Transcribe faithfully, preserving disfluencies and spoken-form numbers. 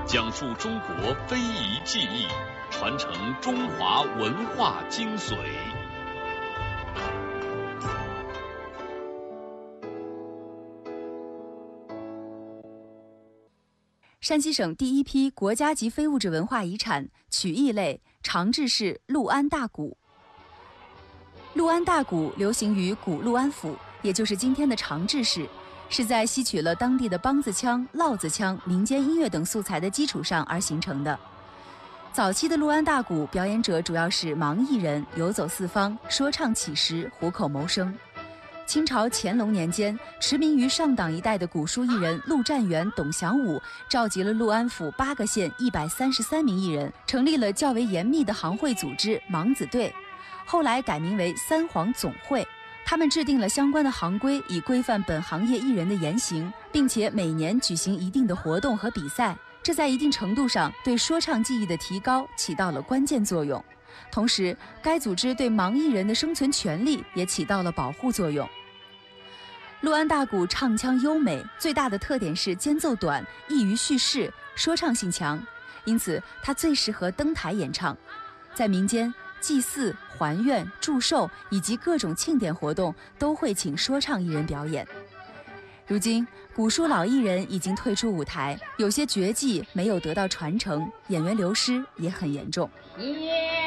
讲述中国非遗技艺，传承中华文化精髓。 山西省第一批国家级非物质文化遗产曲艺类长治市六安大鼓。六安大鼓流行于古六安府，也就是今天的长治市，是在吸取了当地的梆子腔、烙子腔、民间音乐等素材的基础上而形成的。早期的六安大鼓表演者主要是盲艺人，游走四方，说唱乞食，糊口谋生。清朝乾隆年间，驰名于上党一带的古书艺人陆占元、董祥武召集了六安府八个县一百三十三名艺人，成立了较为严密的行会组织盲子队，后来改名为三皇总会。他们制定了相关的行规，以规范本行业艺人的言行，并且每年举行一定的活动和比赛，这在一定程度上对说唱技艺的提高起到了关键作用。同时，该组织对盲艺人的生存权利也起到了保护作用。六安大鼓唱腔优美，最大的特点是间奏短，易于叙事，说唱性强，因此它最适合登台演唱。在民间，祭祀、还愿、祝寿以及各种庆典活动都会请说唱艺人表演。如今，古书老艺人已经退出舞台，有些绝技没有得到传承，演员流失也很严重。 Yeah!